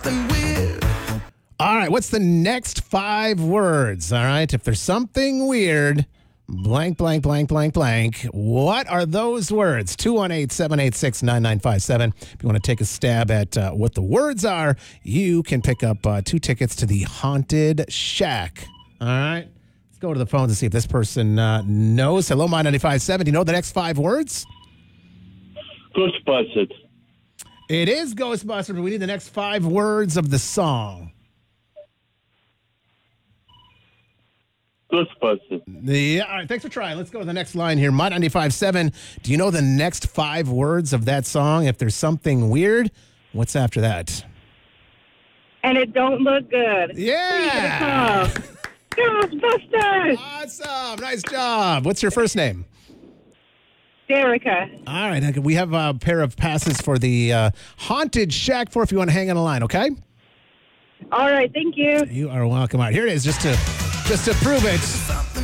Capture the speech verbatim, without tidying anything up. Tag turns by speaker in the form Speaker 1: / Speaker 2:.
Speaker 1: something weird.
Speaker 2: All right, what's the next five words? All right, if there's something weird, blank, blank, blank, blank, blank. What are those words? two one eight, seven eight six, nine nine five seven. If you want to take a stab at uh, what the words are, you can pick up uh, two tickets to the Haunted Shack. All right, let's go to the phone to see if this person uh, knows. Hello, My ninety-five point seven. Do you know the next five words?
Speaker 3: Ghostbusters.
Speaker 2: It is Ghostbusters, but we need the next five words of the song.
Speaker 3: Ghostbusters.
Speaker 2: Yeah, all right, thanks for trying. Let's go to the next line here. My ninety-five point seven. Do you know the next five words of that song? If there's something weird, what's after that?
Speaker 4: And it don't look good.
Speaker 2: Yeah.
Speaker 4: Ghostbusters!
Speaker 2: Awesome. Nice job. What's your first name?
Speaker 4: Derica.
Speaker 2: All right. We have a pair of passes for the uh, Haunted Shack for if you want to hang on the line, okay?
Speaker 4: All right, thank you.
Speaker 2: You are welcome. All right, here it is just to just to prove it.
Speaker 1: Something